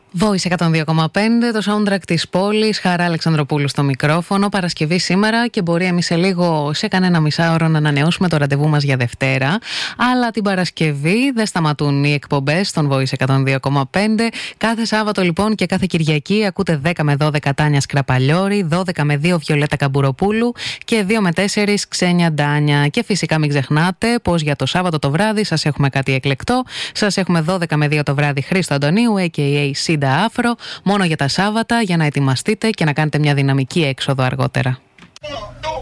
Voice 102,5, το soundtrack της πόλης. Χαρά Αλεξανδροπούλου στο μικρόφωνο. Παρασκευή σήμερα και μπορεί εμείς σε κανένα μισάωρο να ανανεώσουμε το ραντεβού μας για Δευτέρα. Αλλά την Παρασκευή δεν σταματούν οι εκπομπές στον Voice 102,5. Κάθε Σάββατο λοιπόν και κάθε Κυριακή ακούτε 10 με 12 Τάνια Σκραπαλιώρη, 12 με 2 Βιολέτα Καμπουροπούλου και 2 με 4 Ξένια Ντάνια. Και φυσικά μην ξεχνάτε πως για το Σάββατο το βράδυ σας έχουμε κάτι εκλεκτό. Σας έχουμε 12 με 2 το βράδυ Χρήστο Αντωνίου, a.k.a. Σίντα Άφρο, μόνο για τα Σάββατα, για να ετοιμαστείτε και να κάνετε μια δυναμική έξοδο αργότερα.